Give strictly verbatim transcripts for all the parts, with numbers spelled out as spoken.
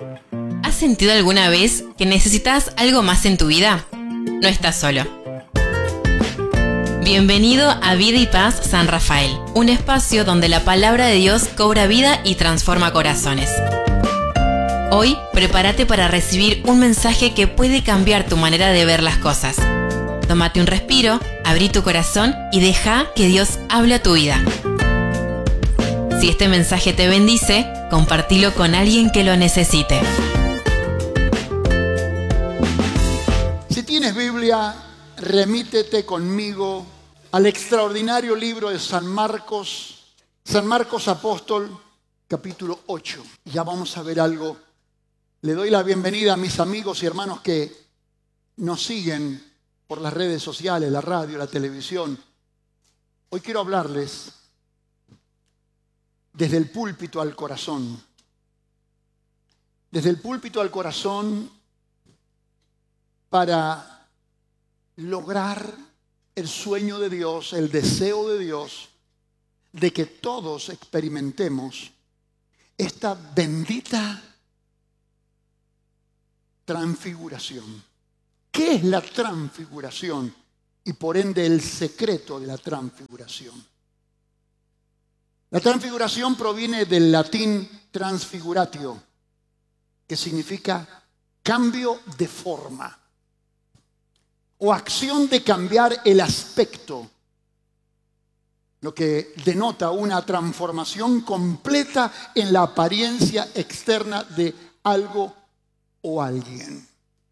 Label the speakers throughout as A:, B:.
A: ¿Has sentido alguna vez que necesitas algo más en tu vida? No estás solo. Bienvenido a Vida y Paz San Rafael, un espacio donde la palabra de Dios cobra vida y transforma corazones. Hoy, prepárate para recibir un mensaje que puede cambiar tu manera de ver las cosas. Tómate un respiro, abrí tu corazón y deja que Dios hable a tu vida. Si este mensaje te bendice, compartilo con alguien que lo necesite.
B: Si tienes Biblia, remítete conmigo al extraordinario libro de San Marcos, San Marcos Apóstol, capítulo ocho. Ya vamos a ver algo. Le doy la bienvenida a mis amigos y hermanos que nos siguen por las redes sociales, la radio, la televisión. Hoy quiero hablarles desde el púlpito al corazón. Desde el púlpito al corazón para lograr el sueño de Dios, el deseo de Dios, de que todos experimentemos esta bendita transfiguración. ¿Qué es la transfiguración? Y por ende el secreto de la transfiguración. La transfiguración proviene del latín transfiguratio, que significa cambio de forma o acción de cambiar el aspecto, lo que denota una transformación completa en la apariencia externa de algo o alguien.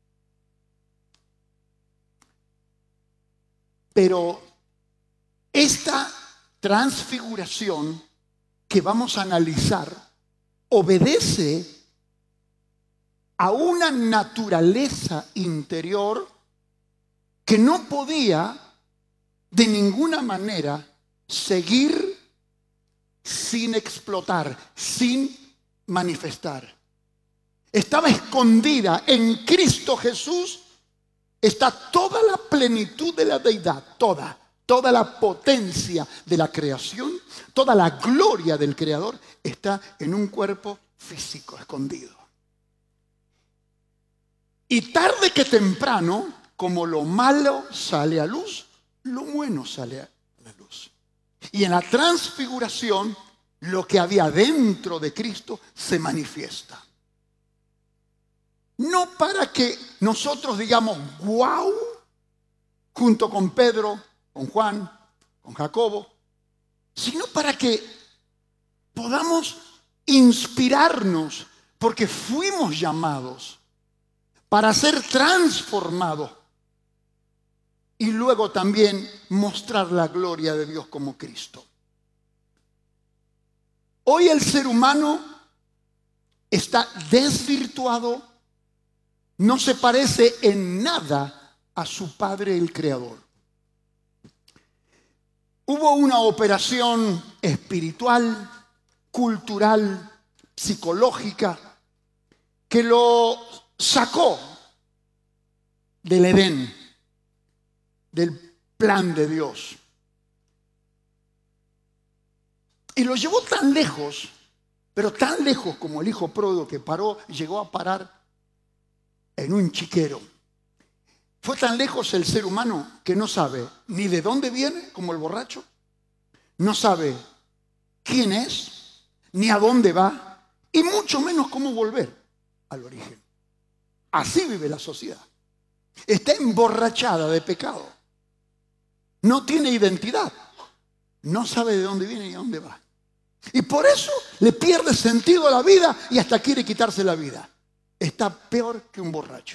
B: Pero esta transfiguración que vamos a analizar obedece a una naturaleza interior que no podía de ninguna manera seguir sin explotar, sin manifestar. Estaba escondida en Cristo Jesús. Está toda la plenitud de la deidad, toda, toda la potencia de la creación, toda la gloria del Creador está en un cuerpo físico escondido. Y tarde que temprano, como lo malo sale a luz, lo bueno sale a la luz. Y en la transfiguración, lo que había dentro de Cristo se manifiesta. No para que nosotros digamos wow, junto con Pedro, con Juan, con Jacobo, sino para que podamos inspirarnos, porque fuimos llamados para ser transformados y luego también mostrar la gloria de Dios como Cristo. Hoy el ser humano está desvirtuado. No se parece en nada a su Padre el Creador. Hubo una operación espiritual, cultural, psicológica, que lo sacó del Edén, del plan de Dios. Y lo llevó tan lejos, pero tan lejos como el hijo pródigo que paró, llegó a parar en un chiquero. Fue tan lejos el ser humano que no sabe ni de dónde viene, como el borracho, no sabe quién es, ni a dónde va, y mucho menos cómo volver al origen. Así vive la sociedad. Está emborrachada de pecado. No tiene identidad. No sabe de dónde viene ni a dónde va. Y por eso le pierde sentido a la vida y hasta quiere quitarse la vida. Está peor que un borracho.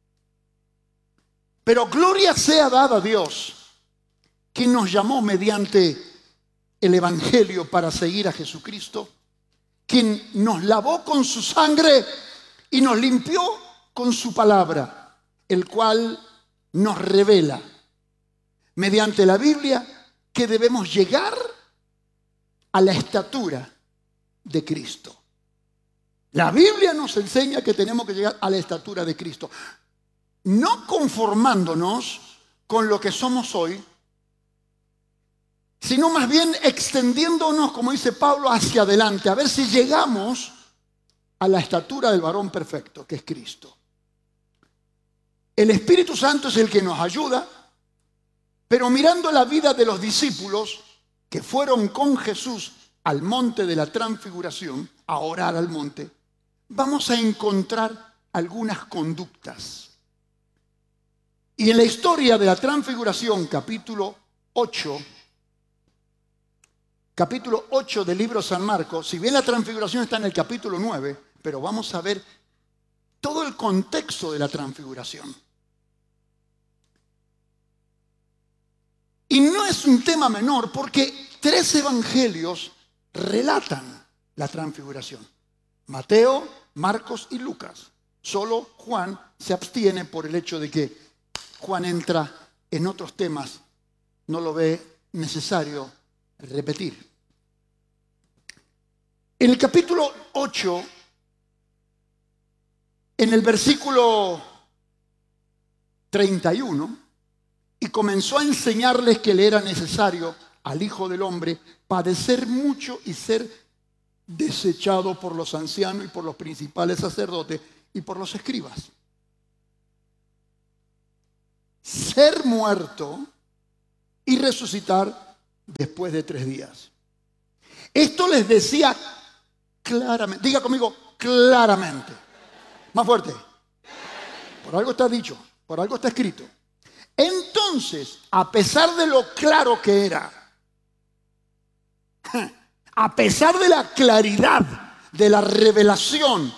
B: Pero gloria sea dada a Dios, quien nos llamó mediante el Evangelio para seguir a Jesucristo, quien nos lavó con su sangre y nos limpió con su palabra, el cual nos revela mediante la Biblia que debemos llegar a la estatura de Cristo. La Biblia nos enseña que tenemos que llegar a la estatura de Cristo, no conformándonos con lo que somos hoy, sino más bien extendiéndonos, como dice Pablo, hacia adelante, a ver si llegamos a la estatura del varón perfecto, que es Cristo. El Espíritu Santo es el que nos ayuda, pero mirando la vida de los discípulos que fueron con Jesús al monte de la transfiguración, a orar al monte, vamos a encontrar algunas conductas. Y en la historia de la transfiguración, capítulo ocho, capítulo ocho del libro San Marcos, si bien la transfiguración está en el capítulo nueve, pero vamos a ver todo el contexto de la transfiguración. Y no es un tema menor porque tres evangelios relatan la transfiguración. Mateo, Marcos y Lucas. Solo Juan se abstiene por el hecho de que Juan entra en otros temas, no lo ve necesario repetir. En el capítulo ocho, en el versículo treinta y uno, y comenzó a enseñarles que le era necesario al Hijo del Hombre padecer mucho y ser desechado por los ancianos y por los principales sacerdotes y por los escribas. Ser muerto y resucitar después de tres días. Esto les decía claramente. Diga conmigo, claramente. Más fuerte. Por algo está dicho, por algo está escrito. Entonces, a pesar de lo claro que era, a pesar de la claridad de la revelación,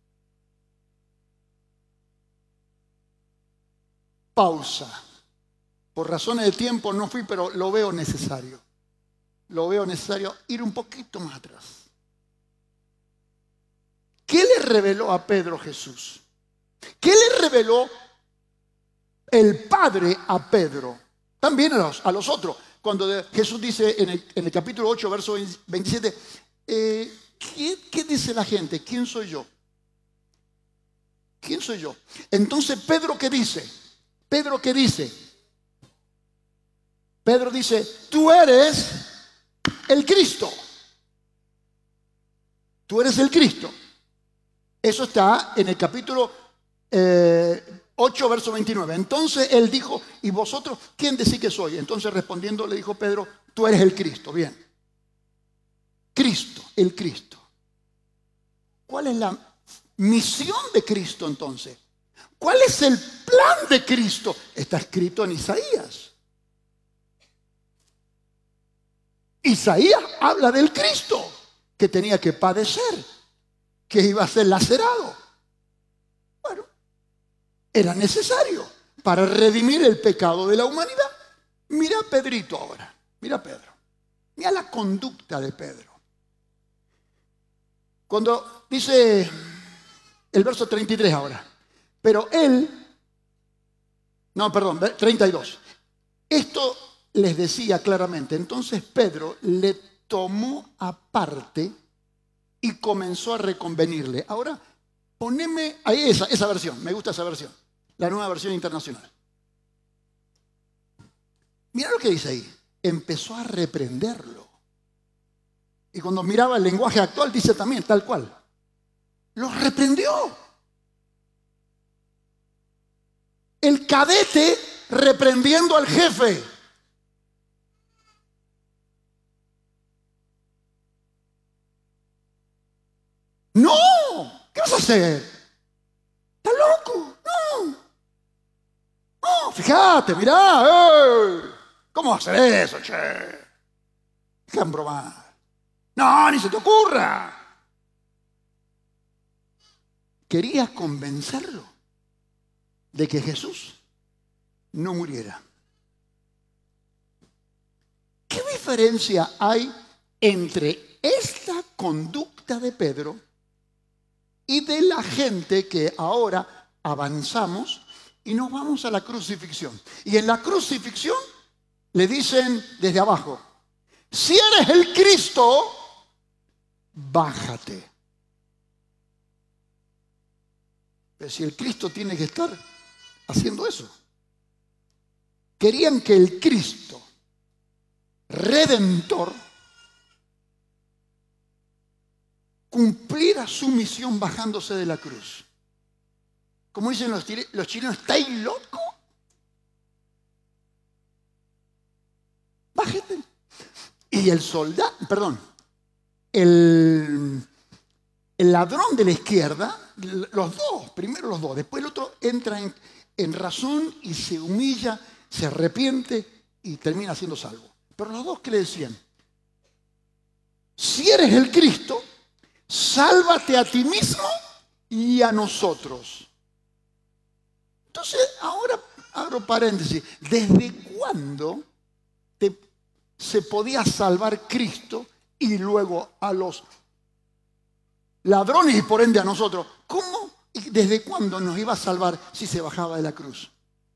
B: pausa. Por razones de tiempo no fui, pero lo veo necesario. Lo veo necesario ir un poquito más atrás. ¿Qué le reveló a Pedro Jesús? ¿Qué le reveló el Padre a Pedro? También a los, a los otros. Cuando de, Jesús dice en el, en el capítulo ocho, verso veintisiete, eh, ¿qué, ¿qué dice la gente? ¿Quién soy yo? ¿Quién soy yo? Entonces, ¿Pedro qué dice? ¿Pedro qué dice? Pedro dice, tú eres el Cristo. Tú eres el Cristo. Eso está en el capítulo eh, ocho, verso veintinueve. Entonces él dijo, ¿y vosotros quién decís que soy? Entonces respondiendo le dijo Pedro, tú eres el Cristo. Bien. Cristo, el Cristo. ¿Cuál es la misión de Cristo entonces? ¿Cuál es el plan de Cristo? Está escrito en Isaías. Isaías habla del Cristo que tenía que padecer, que iba a ser lacerado. Bueno, era necesario para redimir el pecado de la humanidad. Mira a Pedrito ahora, mira a Pedro, mira la conducta de Pedro. Cuando dice el verso treinta y tres ahora, pero él, no, perdón, treinta y dos, esto les decía claramente. Entonces Pedro le tomó aparte y comenzó a reconvenirle. Ahora, poneme ahí esa, esa versión, me gusta esa versión, la nueva versión internacional. Mira lo que dice ahí, empezó a reprenderlo. Y cuando miraba el lenguaje actual, dice también tal cual, lo reprendió. El cadete reprendiendo al jefe. No, ¿qué vas a hacer? ¿Estás loco? No. No, fíjate, mirá. Eh. ¿Cómo vas a hacer eso, che? Dejan bromar. No, ni se te ocurra. Quería convencerlo de que Jesús no muriera. ¿Qué diferencia hay entre esta conducta de Pedro y de la gente que ahora avanzamos y nos vamos a la crucifixión? Y en la crucifixión le dicen desde abajo, si eres el Cristo, bájate. Pero si el Cristo tiene que estar haciendo eso. Querían que el Cristo redentor cumpliera su misión bajándose de la cruz. Como dicen los, los chilenos, ¿estáis locos? Bájate. Y el soldado, perdón, el, el ladrón de la izquierda, los dos, primero los dos, después el otro entra en, en razón y se humilla, se arrepiente y termina siendo salvo. Pero los dos, ¿qué le decían? Si eres el Cristo, sálvate a ti mismo y a nosotros. Entonces, ahora abro paréntesis. ¿Desde cuándo te, se podía salvar Cristo y luego a los ladrones y por ende a nosotros? ¿Cómo y desde cuándo nos iba a salvar si se bajaba de la cruz?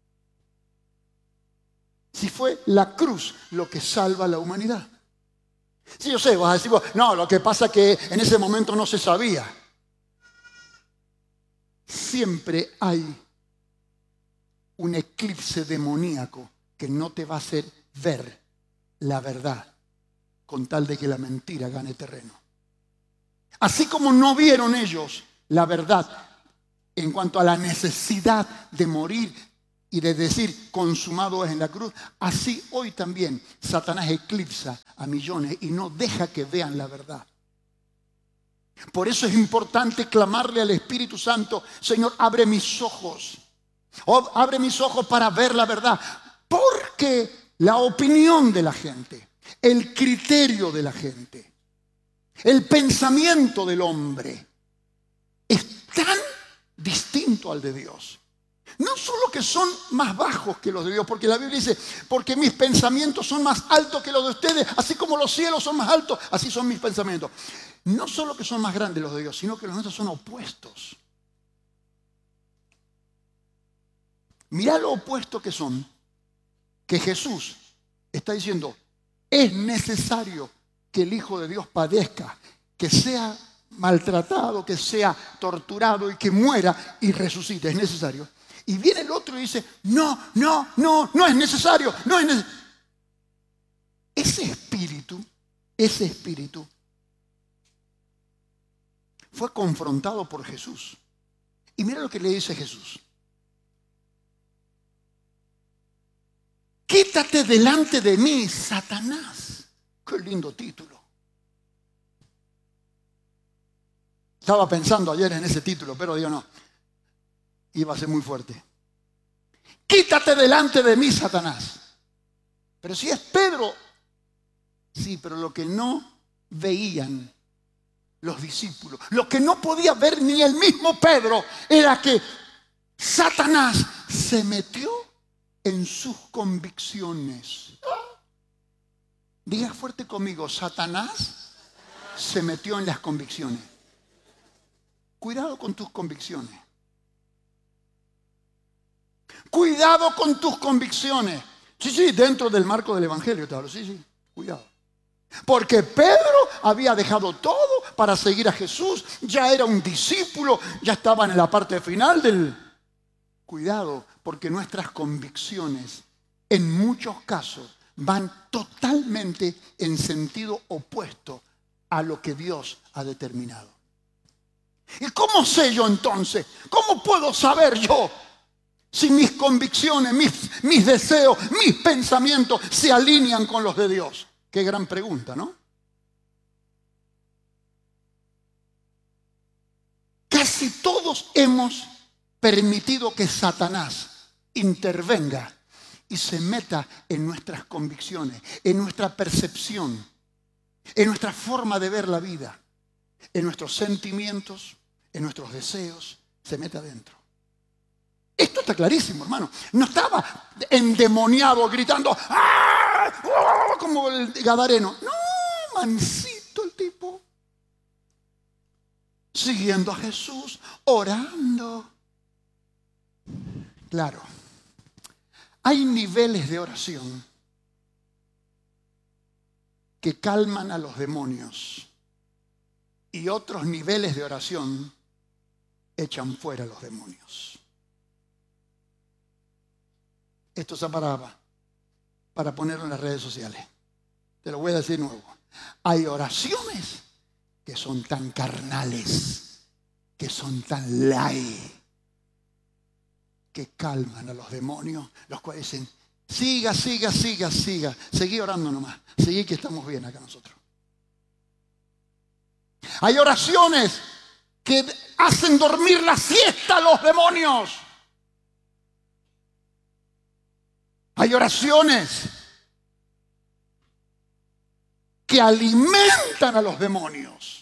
B: Si fue la cruz lo que salva a la humanidad. Sí, yo sé, vas a decir, no, lo que pasa es que en ese momento no se sabía. Siempre hay un eclipse demoníaco que no te va a hacer ver la verdad con tal de que la mentira gane terreno. Así como no vieron ellos la verdad en cuanto a la necesidad de morir y de decir consumado es en la cruz, así hoy también Satanás eclipsa a millones y no deja que vean la verdad. Por eso es importante clamarle al Espíritu Santo: Señor, abre mis ojos. Oh, abre mis ojos para ver la verdad. Porque la opinión de la gente, el criterio de la gente, el pensamiento del hombre es tan distinto al de Dios. No solo que son más bajos que los de Dios, porque la Biblia dice, porque mis pensamientos son más altos que los de ustedes, así como los cielos son más altos, así son mis pensamientos. No solo que son más grandes los de Dios, sino que los nuestros son opuestos. Mirá lo opuesto que son, que Jesús está diciendo, es necesario que el Hijo de Dios padezca, que sea maltratado, que sea torturado y que muera y resucite, es necesario. Y viene el otro y dice, no, no, no, no es necesario, no es necesario. Ese espíritu, ese espíritu fue confrontado por Jesús. Y mira lo que le dice Jesús. Quítate delante de mí, Satanás. Qué lindo título. Estaba pensando ayer en ese título, pero digo no. Iba a ser muy fuerte. Quítate delante de mí, Satanás. Pero si es Pedro, sí, pero lo que no veían los discípulos, lo que no podía ver ni el mismo Pedro, era que Satanás se metió en sus convicciones. Diga fuerte conmigo, Satanás se metió en las convicciones. Cuidado con tus convicciones. Cuidado con tus convicciones. Sí, sí, dentro del marco del Evangelio te hablo. Sí, sí, cuidado. Porque Pedro había dejado todo para seguir a Jesús. Ya era un discípulo, ya estaban en la parte final del... Cuidado, porque nuestras convicciones en muchos casos van totalmente en sentido opuesto a lo que Dios ha determinado. ¿Y cómo sé yo entonces? ¿Cómo puedo saber yo si mis convicciones, mis, mis deseos, mis pensamientos se alinean con los de Dios? Qué gran pregunta, ¿no? Casi todos hemos permitido que Satanás intervenga y se meta en nuestras convicciones, en nuestra percepción, en nuestra forma de ver la vida, en nuestros sentimientos, en nuestros deseos, se mete adentro. Esto está clarísimo, hermano. No estaba endemoniado gritando ¡ah! ¡Oh! Como el gadareno. No, mansito el tipo. Siguiendo a Jesús, orando. Claro, hay niveles de oración que calman a los demonios y otros niveles de oración echan fuera a los demonios. Esto se paraba para ponerlo en las redes sociales. Te lo voy a decir de nuevo. Hay oraciones que son tan carnales, que son tan light, que calman a los demonios, los cuales dicen, siga, siga, siga, siga, seguí orando nomás, seguí que estamos bien acá nosotros. Hay oraciones que hacen dormir la siesta a los demonios. Hay oraciones que alimentan a los demonios.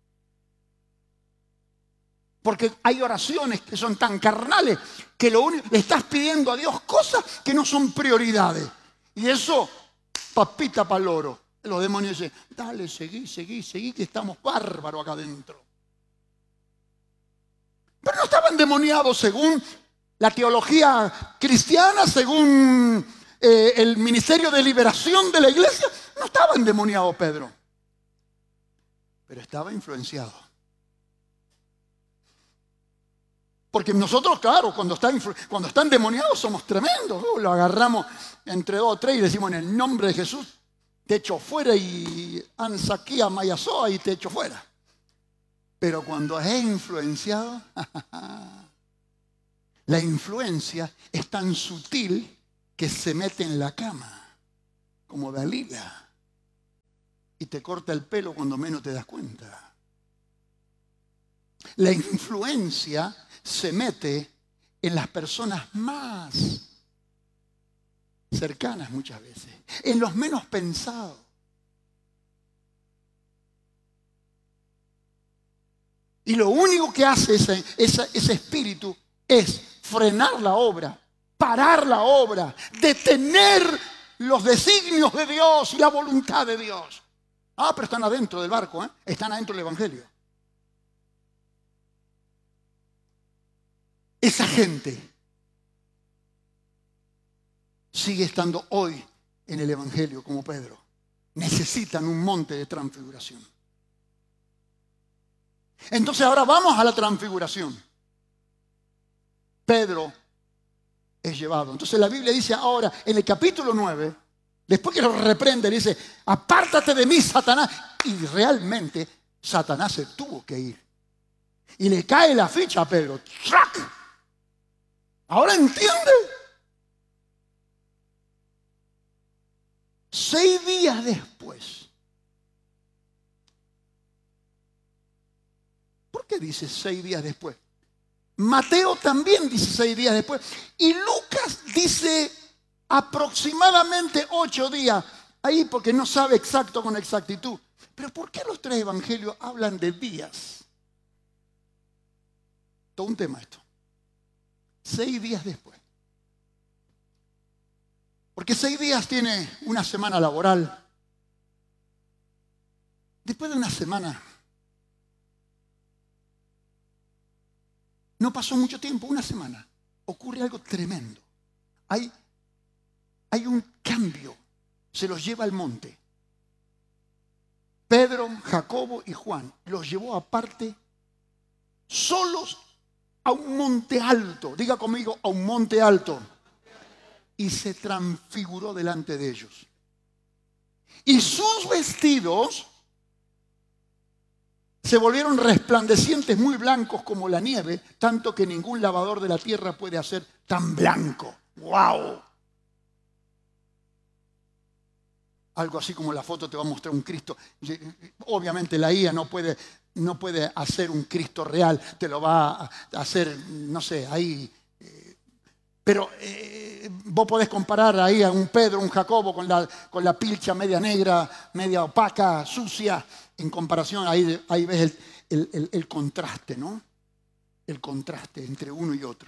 B: Porque hay oraciones que son tan carnales que lo único, le estás pidiendo a Dios cosas que no son prioridades. Y eso, papita pa'l loro. Los demonios dicen, dale, seguí, seguí, seguí, que estamos bárbaros acá adentro. Pero no estaban endemoniados según la teología cristiana, según eh, el ministerio de liberación de la iglesia. No estaba endemoniado Pedro, pero estaba influenciado. Porque nosotros, claro, cuando está, cuando está endemoniado somos tremendos. Uh, lo agarramos entre dos o tres y decimos en el nombre de Jesús, te echo fuera y ansaquía mayasoa y te echo fuera. Pero cuando es influenciado, la influencia es tan sutil que se mete en la cama, como Dalila, y te corta el pelo cuando menos te das cuenta. La influencia se mete en las personas más cercanas muchas veces, en los menos pensados. Y lo único que hace ese, ese, ese espíritu es frenar la obra, parar la obra, detener los designios de Dios y la voluntad de Dios. Ah, pero están adentro del barco, ¿eh? Están adentro del Evangelio. Esa gente sigue estando hoy en el Evangelio como Pedro. Necesitan un monte de transfiguración. Entonces ahora vamos a la transfiguración. Pedro es llevado. Entonces la Biblia dice ahora, en el capítulo nueve, después que lo reprende, dice, apártate de mí, Satanás. Y realmente Satanás se tuvo que ir. Y le cae la ficha a Pedro. ¡Trac! ¿Ahora entiende? Seis días después. ¿Por qué dice seis días después? Mateo también dice seis días después. Y Lucas dice aproximadamente ocho días. Ahí porque no sabe exacto con exactitud. Pero ¿por qué los tres evangelios hablan de días? Todo un tema esto. Seis días después. Porque seis días tiene una semana laboral. Después de una semana, no pasó mucho tiempo, una semana, ocurre algo tremendo. Hay, hay un cambio, se los lleva al monte. Pedro, Jacobo y Juan los llevó aparte, solos a un monte alto. Diga conmigo, a un monte alto. Y se transfiguró delante de ellos. Y sus vestidos se volvieron resplandecientes, muy blancos como la nieve, tanto que ningún lavador de la tierra puede hacer tan blanco. ¡Wow! Algo así como la foto te va a mostrar un Cristo. Obviamente la I A no puede, no puede hacer un Cristo real, te lo va a hacer, no sé, ahí. Pero eh, vos podés comparar ahí a un Pedro, un Jacobo con la, con la pilcha media negra, media opaca, sucia. En comparación, ahí, ahí ves el, el, el, el contraste, ¿no? El contraste entre uno y otro.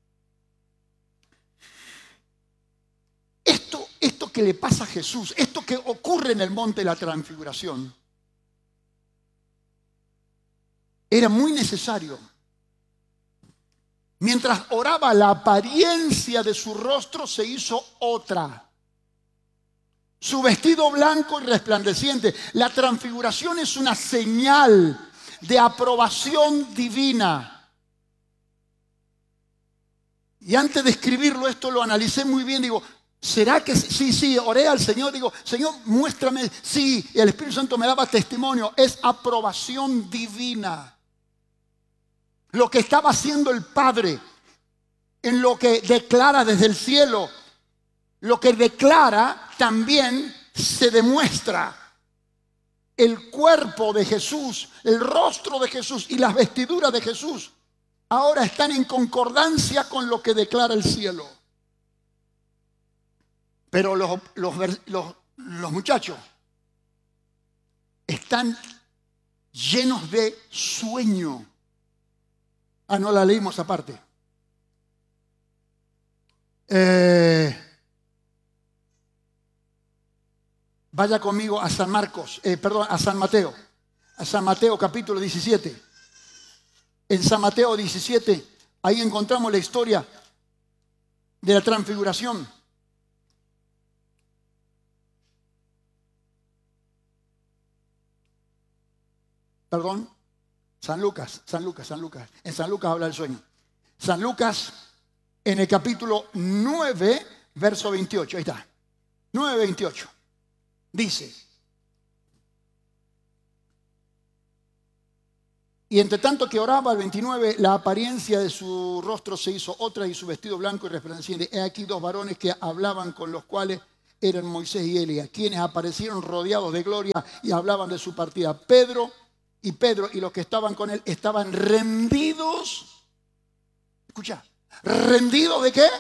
B: Esto, esto que le pasa a Jesús, esto que ocurre en el monte de la transfiguración, era muy necesario. Mientras oraba, la apariencia de su rostro se hizo otra. Su vestido blanco y resplandeciente. La transfiguración es una señal de aprobación divina. Y antes de escribirlo, esto lo analicé muy bien. Digo, ¿Será que sí? Sí, sí, oré al Señor, digo, Señor, muéstrame. Sí, y el Espíritu Santo me daba testimonio. Es aprobación divina. Lo que estaba haciendo el Padre, en lo que declara desde el cielo, lo que declara también se demuestra. El cuerpo de Jesús, el rostro de Jesús y las vestiduras de Jesús ahora están en concordancia con lo que declara el cielo. Pero los, los, los, los muchachos están llenos de sueño. Ah, no la leímos aparte. Eh, vaya conmigo a San Marcos, eh, perdón, a San Mateo. A San Mateo capítulo diecisiete. En San Mateo diecisiete, ahí encontramos la historia de la transfiguración. Perdón, San Lucas, San Lucas, San Lucas. En San Lucas habla del sueño. San Lucas, en el capítulo nueve, verso veintiocho, ahí está. nueve, veintiocho. Dice: y entre tanto que oraba, el veintinueve, la apariencia de su rostro se hizo otra y su vestido blanco y resplandeciente. He aquí dos varones que hablaban, con los cuales eran Moisés y Elías, quienes aparecieron rodeados de gloria y hablaban de su partida. Pedro y Pedro y los que estaban con él estaban rendidos. Escucha, ¿rendidos de qué?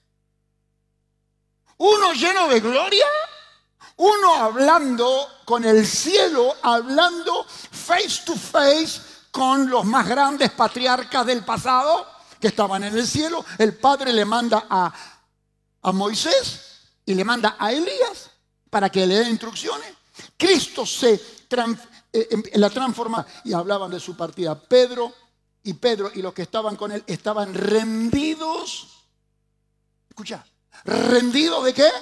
B: Uno lleno de gloria, uno hablando con el cielo, hablando face to face con los más grandes patriarcas del pasado que estaban en el cielo. El Padre le manda a, a Moisés y le manda a Elías para que le den instrucciones. Cristo se transforma. La transforma y hablaban de su partida. Pedro y Pedro y los que estaban con él estaban rendidos. Escucha, ¿rendidos de qué?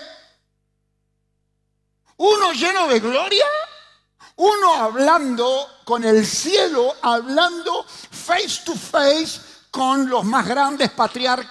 B: Uno lleno de gloria, uno hablando con el cielo, hablando face to face con los más grandes patriarcas